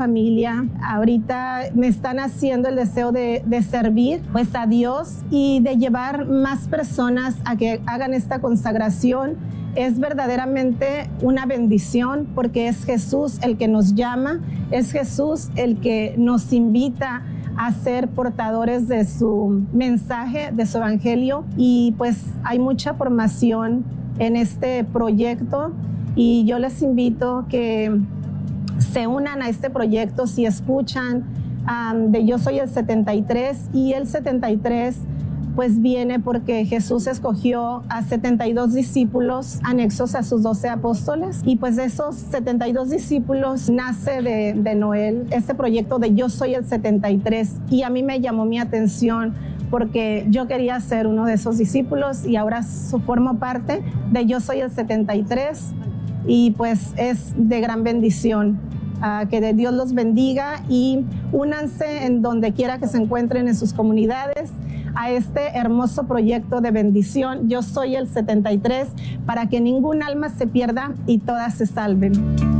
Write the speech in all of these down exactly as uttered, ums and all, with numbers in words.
familia. Ahorita me están haciendo el deseo de, de servir pues a Dios y de llevar más personas a que hagan esta consagración. Es verdaderamente una bendición porque es Jesús el que nos llama, es Jesús el que nos invita a ser portadores de su mensaje, de su evangelio, y pues hay mucha formación en este proyecto y yo les invito que se unan a este proyecto si escuchan um, de Yo Soy el setenta y tres, y el setenta y tres pues viene porque Jesús escogió a setenta y dos discípulos anexos a sus doce apóstoles, y pues esos setenta y dos discípulos nace de, de Noel, este proyecto de Yo Soy el setenta y tres, y a mí me llamó mi atención porque yo quería ser uno de esos discípulos y ahora formo parte de Yo Soy el setenta y tres, y pues es de gran bendición. Uh, que de Dios los bendiga y únanse en donde quiera que se encuentren en sus comunidades a este hermoso proyecto de bendición. Yo Soy el setenta y tres, para que ningún alma se pierda y todas se salven.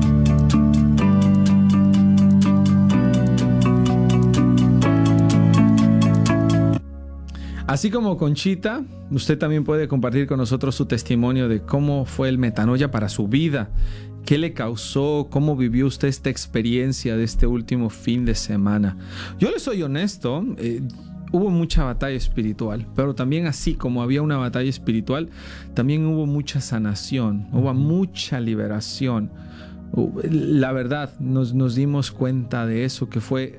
Así como Conchita, usted también puede compartir con nosotros su testimonio de cómo fue el Metanoia para su vida. ¿Qué le causó? ¿Cómo vivió usted esta experiencia de este último fin de semana? Yo le soy honesto, eh, hubo mucha batalla espiritual, pero también así como había una batalla espiritual, también hubo mucha sanación, hubo mucha liberación. La verdad, nos, nos dimos cuenta de eso, que fue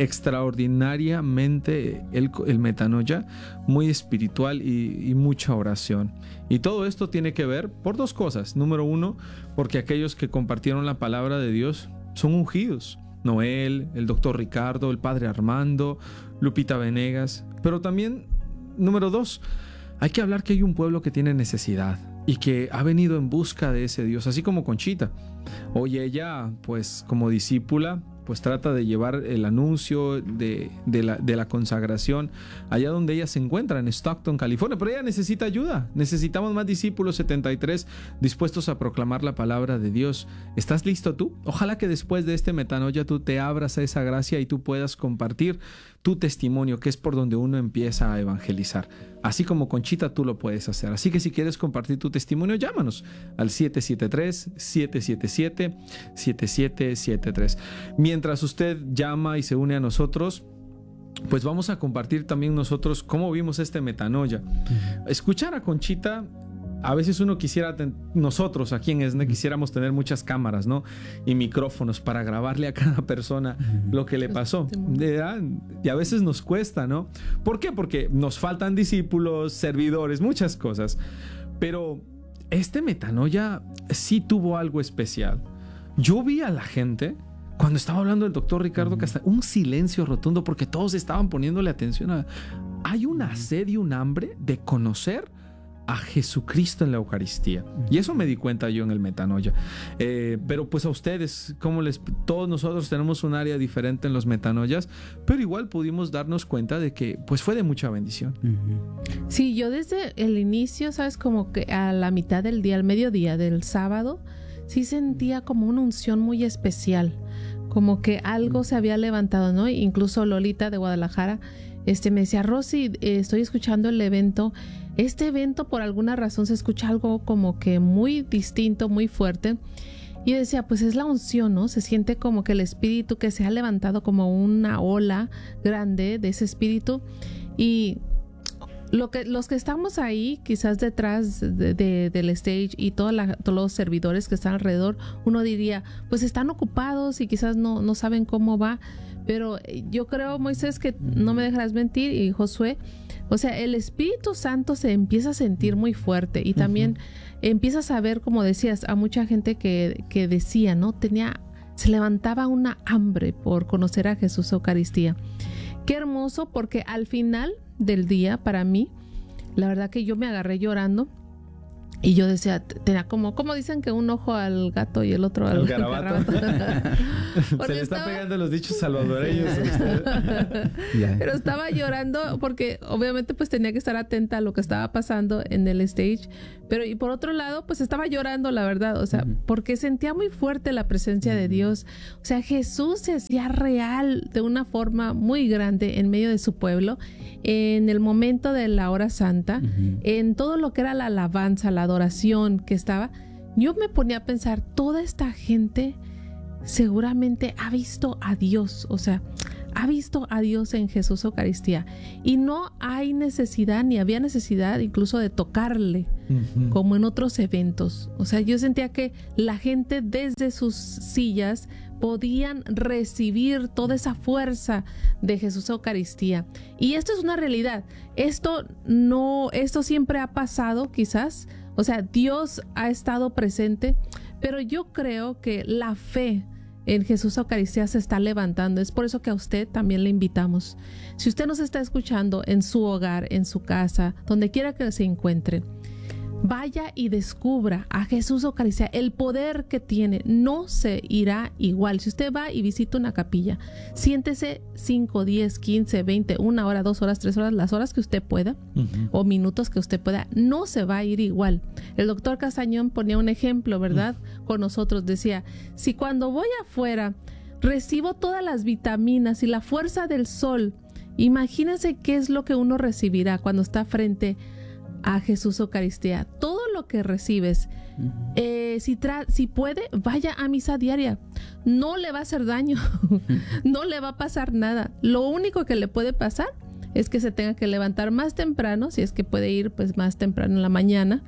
extraordinariamente el, el Metanoia, muy espiritual y, y mucha oración. Y todo esto tiene que ver por dos cosas. Número uno, porque aquellos que compartieron la palabra de Dios son ungidos. Noel, el doctor Ricardo, el padre Armando, Lupita Venegas. Pero también, número dos, hay que hablar que hay un pueblo que tiene necesidad y que ha venido en busca de ese Dios, así como Conchita. Hoy ella, pues como discípula, pues trata de llevar el anuncio de, de, la, de la consagración allá donde ella se encuentra, en Stockton, California. Pero ella necesita ayuda. Necesitamos más discípulos setenta y tres dispuestos a proclamar la palabra de Dios. ¿Estás listo tú? Ojalá que después de este Metanoia tú te abras a esa gracia y tú puedas compartir tu testimonio, que es por donde uno empieza a evangelizar. Así como Conchita, tú lo puedes hacer. Así que si quieres compartir tu testimonio, llámanos al siete siete tres, siete siete siete, siete siete siete tres. Mientras usted llama y se une a nosotros, pues vamos a compartir también nosotros cómo vimos este Metanoia. Uh-huh. Escuchar a Conchita, a veces uno quisiera, ten, nosotros aquí en ESNE quisiéramos tener muchas cámaras, ¿no? Y micrófonos para grabarle a cada persona uh-huh. lo que le pasó. Y a veces nos cuesta, ¿no? ¿Por qué? Porque nos faltan discípulos, servidores, muchas cosas. Pero este Metanoia sí tuvo algo especial. Yo vi a la gente, cuando estaba hablando el doctor Ricardo uh-huh. Castañeda, un silencio rotundo porque todos estaban poniéndole atención a... Hay una sed y un hambre de conocer a Jesucristo en la Eucaristía. Y eso me di cuenta yo en el Metanoia. Eh, pero pues a ustedes, como les, todos nosotros tenemos un área diferente en los Metanoias, pero igual pudimos darnos cuenta de que pues fue de mucha bendición. Sí, yo desde el inicio, sabes, como que a la mitad del día, al mediodía del sábado, sí sentía como una unción muy especial, como que algo se había levantado, ¿no? Incluso Lolita de Guadalajara este, me decía, Rosy, eh, estoy escuchando el evento. Este evento por alguna razón se escucha algo como que muy distinto, muy fuerte. Y yo decía, pues es la unción, ¿no? Se siente como que el espíritu que se ha levantado como una ola grande de ese espíritu. Y lo que, los que estamos ahí, quizás detrás de, de, del stage y toda la, todos los servidores que están alrededor, uno diría, pues están ocupados y quizás no, no saben cómo va. Pero yo creo, Moisés, que no me dejarás mentir, y Josué, o sea, el Espíritu Santo se empieza a sentir muy fuerte y también uh-huh. empiezas a ver, como decías, a mucha gente que, que decía, ¿no? Tenía, se levantaba una hambre por conocer a Jesús Eucaristía. Qué hermoso, porque al final del día, para mí, la verdad que yo me agarré llorando Y yo decía, tenía como, como dicen que un ojo al gato y el otro al, al garabato. garabato. Se le está estaba... pegando los dichos salvadoreños a usted. Pero estaba llorando porque obviamente pues tenía que estar atenta a lo que estaba pasando en el stage. Pero y por otro lado pues estaba llorando, la verdad, o sea, uh-huh. porque sentía muy fuerte la presencia uh-huh. de Dios. O sea, Jesús se hacía real de una forma muy grande en medio de su pueblo, en el momento de la hora santa, uh-huh. en todo lo que era la alabanza, la adoración que estaba. Yo me ponía a pensar, toda esta gente seguramente ha visto a Dios, o sea, ha visto a Dios en Jesús Eucaristía, y no hay necesidad, ni había necesidad incluso de tocarle, uh-huh. como en otros eventos. O sea, yo sentía que la gente desde sus sillas podían recibir toda esa fuerza de Jesús Eucaristía. Y esto es una realidad. Esto no, esto siempre ha pasado, quizás. O sea, Dios ha estado presente, pero yo creo que la fe en Jesús Eucaristía se está levantando. Es por eso que a usted también le invitamos. Si usted nos está escuchando en su hogar, en su casa, donde quiera que se encuentre, vaya y descubra a Jesús Eucaristía, el poder que tiene. No se irá igual. Si usted va y visita una capilla, siéntese cinco, diez, quince, veinte, una hora, dos horas, tres horas, las horas que usted pueda, uh-huh. o minutos que usted pueda, no se va a ir igual. El doctor Castañón ponía un ejemplo, ¿verdad? Uh-huh. Con nosotros decía, si cuando voy afuera recibo todas las vitaminas y la fuerza del sol, imagínense qué es lo que uno recibirá cuando está frente a Jesús Eucaristía. Todo lo que recibes, uh-huh. eh, si, tra- si puede, vaya a misa diaria. No le va a hacer daño, no le va a pasar nada. Lo único que le puede pasar es que se tenga que levantar más temprano, si es que puede ir pues más temprano en la mañana,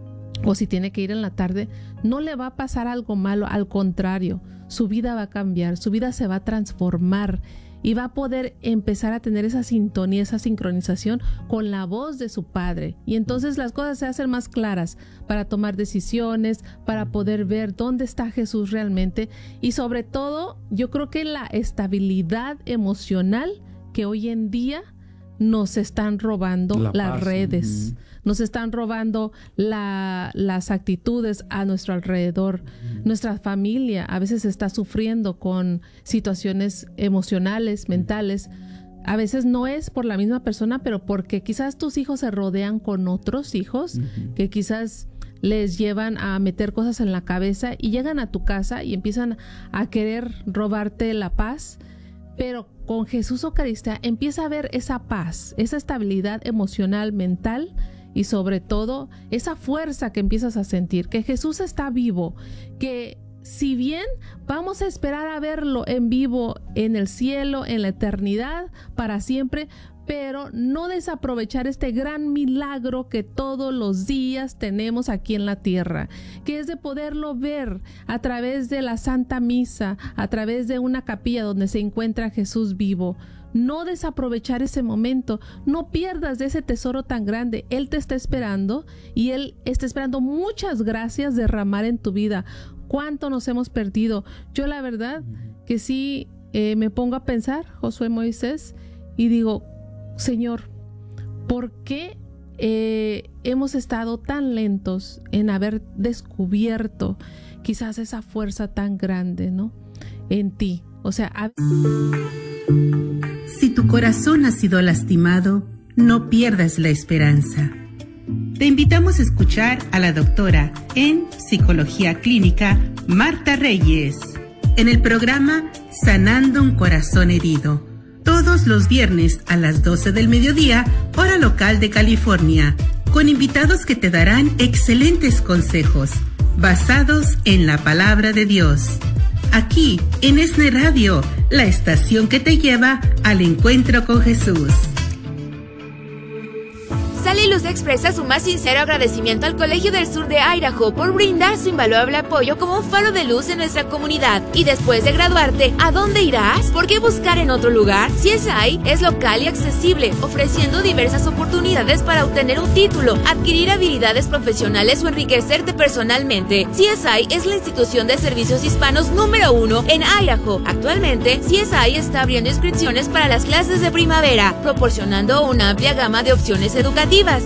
o si tiene que ir en la tarde. No le va a pasar algo malo, al contrario, su vida va a cambiar, su vida se va a transformar, y va a poder empezar a tener esa sintonía, esa sincronización con la voz de su Padre. Y entonces las cosas se hacen más claras para tomar decisiones, para poder ver dónde está Jesús realmente. Y sobre todo, yo creo que la estabilidad emocional que hoy en día nos están robando la las paz. redes. Uh-huh. Nos están robando la, las actitudes a nuestro alrededor. Uh-huh. Nuestra familia a veces está sufriendo con situaciones emocionales, mentales. A veces no es por la misma persona, pero porque quizás tus hijos se rodean con otros hijos, uh-huh. que quizás les llevan a meter cosas en la cabeza y llegan a tu casa y empiezan a querer robarte la paz. Pero con Jesús Eucaristía empieza a haber esa paz, esa estabilidad emocional, mental, y sobre todo esa fuerza que empiezas a sentir, que Jesús está vivo, que si bien vamos a esperar a verlo en vivo en el cielo, en la eternidad, para siempre, pero no desaprovechar este gran milagro que todos los días tenemos aquí en la tierra, que es de poderlo ver a través de la Santa Misa, a través de una capilla donde se encuentra Jesús vivo. No desaprovechar ese momento, no pierdas de ese tesoro tan grande. Él te está esperando y Él está esperando muchas gracias derramar en tu vida. ¿Cuánto nos hemos perdido? Yo la verdad que sí eh, me pongo a pensar, Josué, Moisés, y digo, Señor, ¿por qué eh, hemos estado tan lentos en haber descubierto quizás esa fuerza tan grande, ¿no? En ti. O sea, a... Si tu corazón ha sido lastimado, no pierdas la esperanza. Te invitamos a escuchar a la doctora en Psicología Clínica, Marta Reyes, en el programa Sanando un Corazón Herido, todos los viernes a las doce del mediodía, hora local de California, con invitados que te darán excelentes consejos, basados en la palabra de Dios. Aquí, en ESNE Radio, la estación que te lleva al encuentro con Jesús. Sal y Luz expresa su más sincero agradecimiento al Colegio del Sur de Idaho por brindar su invaluable apoyo como un faro de luz en nuestra comunidad. Y después de graduarte, ¿a dónde irás? ¿Por qué buscar en otro lugar? C S I es local y accesible, ofreciendo diversas oportunidades para obtener un título, adquirir habilidades profesionales o enriquecerte personalmente. C S I es la institución de servicios hispanos número uno en Idaho. Actualmente, C S I está abriendo inscripciones para las clases de primavera, proporcionando una amplia gama de opciones educativas.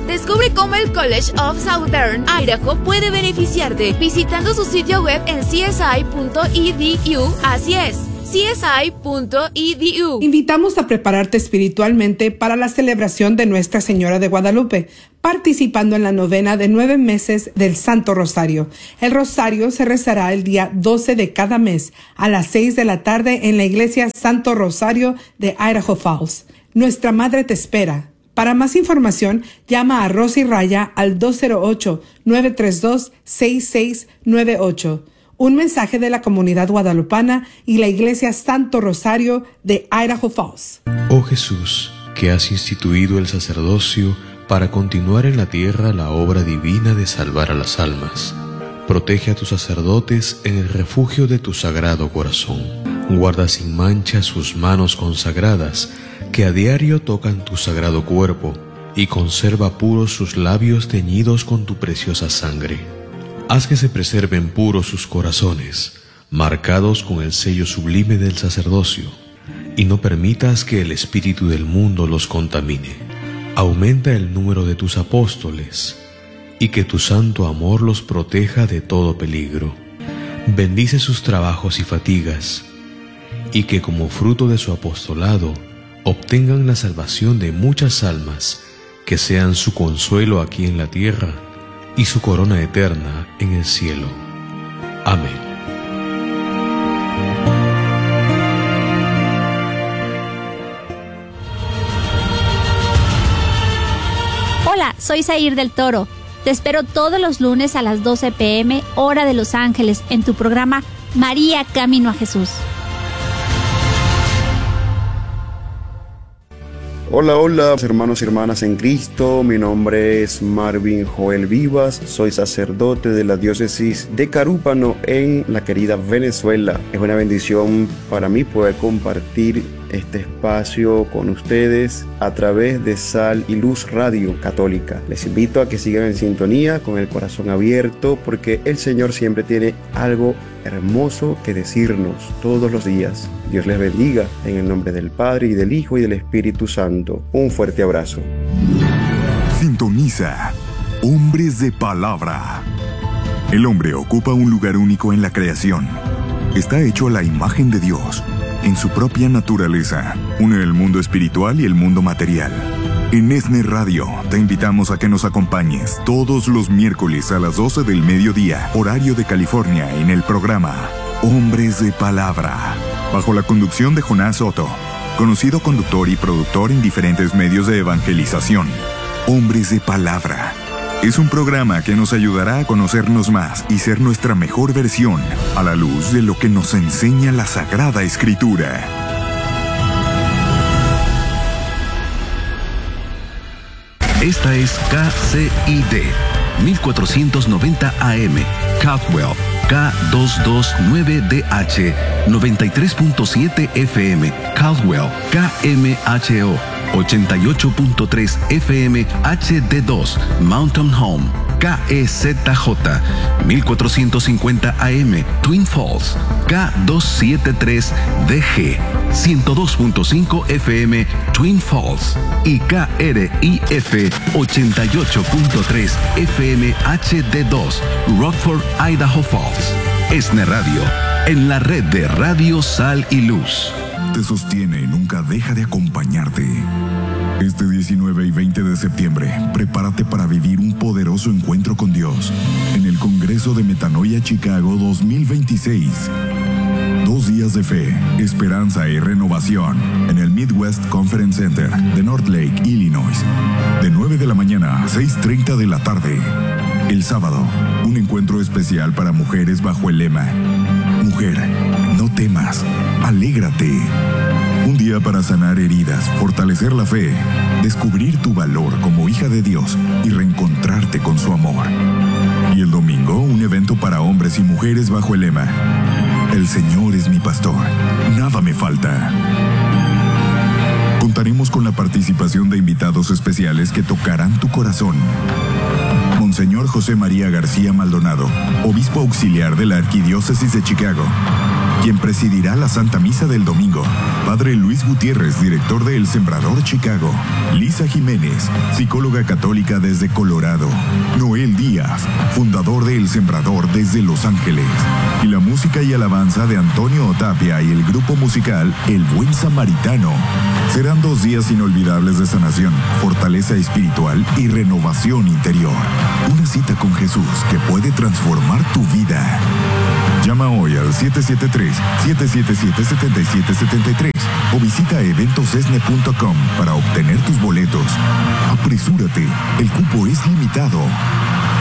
Descubre cómo el College of Southern Idaho puede beneficiarte visitando su sitio web en c s i punto e d u. Así es, c s i punto e d u. Invitamos a prepararte espiritualmente para la celebración de Nuestra Señora de Guadalupe, participando en la novena de nueve meses del Santo Rosario. El Rosario se rezará el día doce de cada mes a las seis de la tarde en la iglesia Santo Rosario de Idaho Falls. Nuestra Madre te espera. Para más información, llama a Rosy Raya al dos cero ocho, nueve tres dos, seis seis nueve ocho. Un mensaje de la comunidad guadalupana y la iglesia Santo Rosario de Idaho Falls. Oh Jesús, que has instituido el sacerdocio para continuar en la tierra la obra divina de salvar a las almas. Protege a tus sacerdotes en el refugio de tu sagrado corazón. Guarda sin mancha sus manos consagradas, que a diario tocan tu sagrado cuerpo, y conserva puros sus labios teñidos con tu preciosa sangre. Haz que se preserven puros sus corazones, marcados con el sello sublime del sacerdocio, y no permitas que el espíritu del mundo los contamine. Aumenta el número de tus apóstoles, y que tu santo amor los proteja de todo peligro. Bendice sus trabajos y fatigas, y que como fruto de su apostolado obtengan la salvación de muchas almas, que sean su consuelo aquí en la tierra y su corona eterna en el cielo. Amén. Hola, soy Zair del Toro. Te espero todos los lunes a las doce p m hora de Los Ángeles en tu programa María Camino a Jesús. Hola, hola, hermanos y hermanas en Cristo. Mi nombre es Marvin Joel Vivas. Soy sacerdote de la diócesis de Carúpano en la querida Venezuela. Es una bendición para mí poder compartir este espacio con ustedes a través de Sal y Luz Radio Católica. Les invito a que sigan en sintonía con el corazón abierto, porque el Señor siempre tiene algo hermoso que decirnos todos los días. Dios les bendiga en el nombre del Padre y del Hijo y del Espíritu Santo. Un fuerte abrazo. Sintoniza Hombres de Palabra. El hombre ocupa un lugar único en la creación. Está hecho a la imagen de Dios. En su propia naturaleza, une el mundo espiritual y el mundo material. En ESNE Radio te invitamos a que nos acompañes todos los miércoles a las doce del mediodía, horario de California, en el programa Hombres de Palabra, bajo la conducción de Jonás Soto, conocido conductor y productor en diferentes medios de evangelización. Hombres de Palabra es un programa que nos ayudará a conocernos más y ser nuestra mejor versión a la luz de lo que nos enseña la Sagrada Escritura. Esta es K C I D mil cuatrocientos noventa A M, Caldwell, K doscientos veintinueve D H, noventa y tres punto siete F M, Caldwell, K M H O, ochenta y ocho punto tres F M H D dos, Mountain Home, K E Z J, mil cuatrocientos cincuenta A M, Twin Falls, K doscientos setenta y tres D G, ciento dos punto cinco F M, Twin Falls, y K R I F ochenta y ocho punto tres F M H D dos, Rockford, Idaho Falls. ESNE Radio, en la red de Radio Sal y Luz. Te sostiene y nunca deja de acompañarte. Este diecinueve y veinte de septiembre, prepárate para vivir un poderoso encuentro con Dios en el Congreso de Metanoia Chicago dos mil veintiséis. Dos días de fe, esperanza y renovación en el Midwest Conference Center de North Lake, Illinois, de nueve de la mañana a seis treinta de la tarde. El sábado, un encuentro especial para mujeres bajo el lema Mujer, no temas, alégrate. Un día para sanar heridas, fortalecer la fe, descubrir tu valor como hija de Dios y reencontrarte con su amor. Y el domingo, un evento para hombres y mujeres bajo el lema El Señor es mi pastor, nada me falta. Contaremos con la participación de invitados especiales que tocarán tu corazón. Monseñor José María García Maldonado, obispo auxiliar de la Arquidiócesis de Chicago. quien presidirá la Santa Misa del domingo. Padre Luis Gutiérrez, director de El Sembrador Chicago. Lisa Jiménez, psicóloga católica desde Colorado. Noel Díaz, fundador de El Sembrador desde Los Ángeles. Y la música y alabanza de Antonio Otapia y el grupo musical El Buen Samaritano. Serán dos días inolvidables de sanación, fortaleza espiritual y renovación interior. Una cita con Jesús que puede transformar tu vida. Llama hoy al siete siete tres, siete siete siete, siete siete siete tres o visita eventos esne punto com para obtener tus boletos. Apresúrate, el cupo es limitado.